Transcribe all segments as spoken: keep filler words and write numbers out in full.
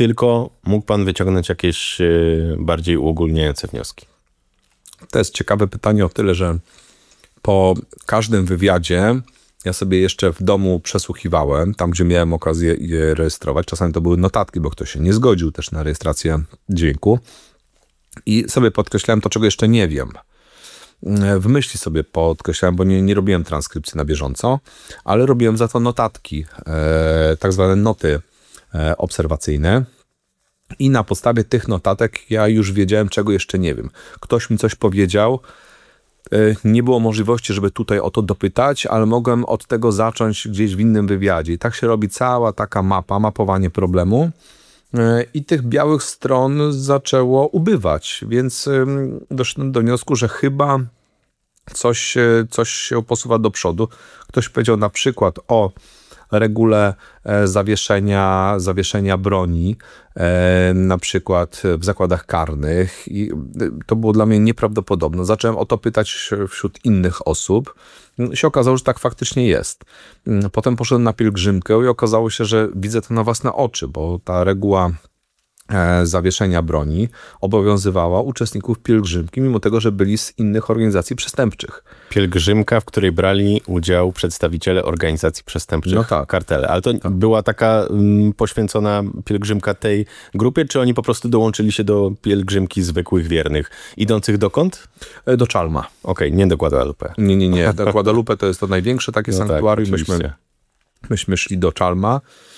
tylko mógł pan wyciągnąć jakieś y, bardziej uogólniające wnioski? To jest ciekawe pytanie o tyle, że po każdym wywiadzie ja sobie jeszcze w domu przesłuchiwałem, tam gdzie miałem okazję je rejestrować. Czasami to były notatki, bo ktoś się nie zgodził też na rejestrację dźwięku. I sobie podkreślałem to, czego jeszcze nie wiem. W myśli sobie podkreślałem, bo nie, nie robiłem transkrypcji na bieżąco, ale robiłem za to notatki, e, tak zwane noty e, obserwacyjne. I na podstawie tych notatek ja już wiedziałem, czego jeszcze nie wiem. Ktoś mi coś powiedział, e, nie było możliwości, żeby tutaj o to dopytać, ale mogłem od tego zacząć gdzieś w innym wywiadzie. I tak się robi cała taka mapa, mapowanie problemu. I tych białych stron zaczęło ubywać, więc doszedłem do wniosku, że chyba coś, coś się posuwa do przodu. Ktoś powiedział na przykład o regule zawieszenia, zawieszenia broni, na przykład w zakładach karnych i to było dla mnie nieprawdopodobne. Zacząłem o to pytać wśród innych osób. Się okazało, że tak faktycznie jest. Potem poszedłem na pielgrzymkę i okazało się, że widzę to na własne oczy, bo ta reguła zawieszenia broni obowiązywała uczestników pielgrzymki, mimo tego, że byli z innych organizacji przestępczych. Pielgrzymka, w której brali udział przedstawiciele organizacji przestępczych, no tak. kartele. Ale to tak. była taka um, poświęcona pielgrzymka tej grupie, czy oni po prostu dołączyli się do pielgrzymki zwykłych wiernych, idących dokąd? Do Chalma. Okej, okay, nie do Guadalupe. Nie, nie, nie. Do Guadalupe to jest to największe takie no sanktuarium. Tak, myśmy, myśmy szli do Chalma.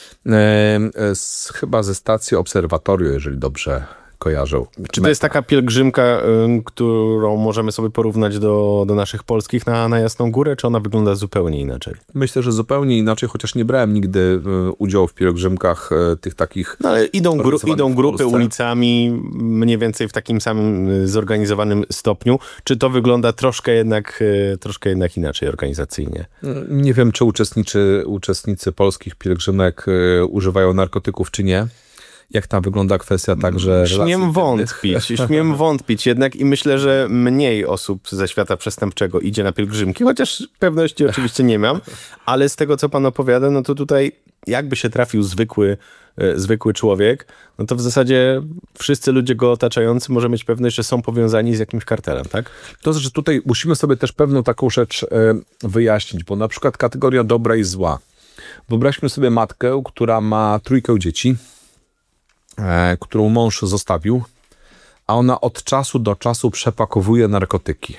Z, chyba ze stacji obserwatorium, jeżeli dobrze kojarzę. Czy to jest taka pielgrzymka, którą możemy sobie porównać do, do naszych polskich na, na Jasną Górę, czy ona wygląda zupełnie inaczej? Myślę, że zupełnie inaczej, chociaż nie brałem nigdy udziału w pielgrzymkach tych takich... No ale idą, gru, idą grupy ulicami mniej więcej w takim samym zorganizowanym stopniu. Czy to wygląda troszkę jednak, troszkę jednak inaczej organizacyjnie? Nie wiem, czy uczestniczy, uczestnicy polskich pielgrzymek używają narkotyków, czy nie. Jak tam wygląda kwestia także Śmiem wątpić, śmiem wątpić jednak i myślę, że mniej osób ze świata przestępczego idzie na pielgrzymki, chociaż pewności oczywiście nie mam, ale z tego, co pan opowiada, no to tutaj jakby się trafił zwykły, e, zwykły człowiek, no to w zasadzie wszyscy ludzie go otaczający może mieć pewność, że są powiązani z jakimś kartelem, tak? To znaczy, że tutaj musimy sobie też pewną taką rzecz e, wyjaśnić, bo na przykład kategoria dobra i zła. Wyobraźmy sobie matkę, która ma trójkę dzieci, E, którą mąż zostawił, a ona od czasu do czasu przepakowuje narkotyki.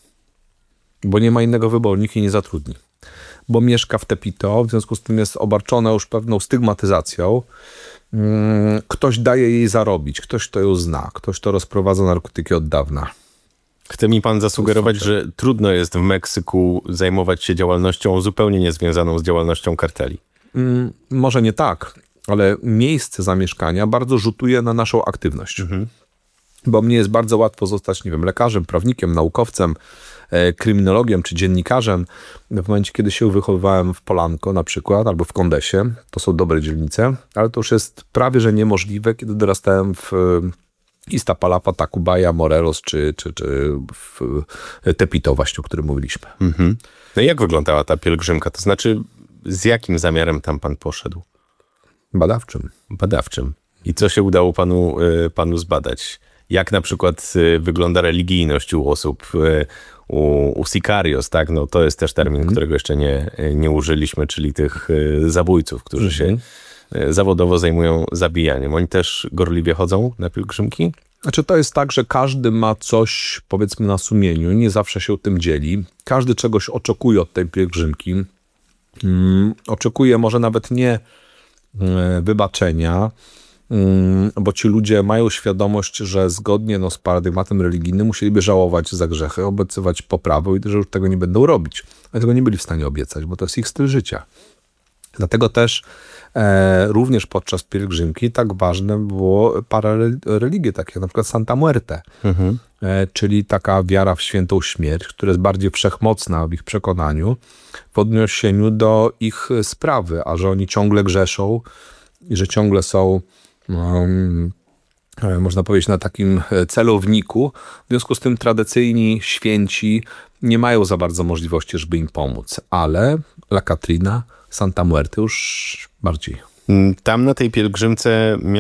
Bo nie ma innego wyboru, nikt jej nie zatrudni. Bo mieszka w Tepito, w związku z tym jest obarczona już pewną stygmatyzacją. Mm, ktoś daje jej zarobić, ktoś to ją zna, ktoś to rozprowadza narkotyki od dawna. Chce mi pan zasugerować, że trudno jest w Meksyku zajmować się działalnością zupełnie niezwiązaną z działalnością karteli? Mm, może nie tak, ale miejsce zamieszkania bardzo rzutuje na naszą aktywność. Mhm. Bo mnie jest bardzo łatwo zostać, nie wiem, lekarzem, prawnikiem, naukowcem, e, kryminologiem czy dziennikarzem. W momencie, kiedy się wychowywałem w Polanco na przykład, albo w Kondesie, to są dobre dzielnice, ale to już jest prawie, że niemożliwe, kiedy dorastałem w Iztapalapa, Tacubaya, Morelos czy, czy, czy w Tepito właśnie, o którym mówiliśmy. Mhm. No i jak wyglądała ta pielgrzymka? To znaczy, z jakim zamiarem tam pan poszedł? Badawczym. Badawczym. I co się udało panu, panu zbadać? Jak na przykład wygląda religijność u osób, u, u sicarios, tak? No to jest też termin, mm-hmm. którego jeszcze nie, nie użyliśmy, czyli tych zabójców, którzy mm-hmm. się zawodowo zajmują zabijaniem. Oni też gorliwie chodzą na pielgrzymki? Znaczy to jest tak, że każdy ma coś, powiedzmy, na sumieniu, nie zawsze się tym dzieli. Każdy czegoś oczekuje od tej pielgrzymki. Hmm, oczekuje może nawet nie wybaczenia, bo ci ludzie mają świadomość, że zgodnie no, z paradygmatem religijnym musieliby żałować za grzechy, obiecywać poprawę i że już tego nie będą robić. Ale tego nie byli w stanie obiecać, bo to jest ich styl życia. Dlatego też e, również podczas pielgrzymki tak ważne było parareligie, takie jak na przykład Santa Muerte, mhm. e, czyli taka wiara w świętą śmierć, która jest bardziej wszechmocna w ich przekonaniu w odniesieniu do ich sprawy, a że oni ciągle grzeszą i że ciągle są um, można powiedzieć na takim celowniku. W związku z tym tradycyjni święci nie mają za bardzo możliwości, żeby im pomóc, ale La Catrina, Santa Muerte już bardziej. Tam na tej pielgrzymce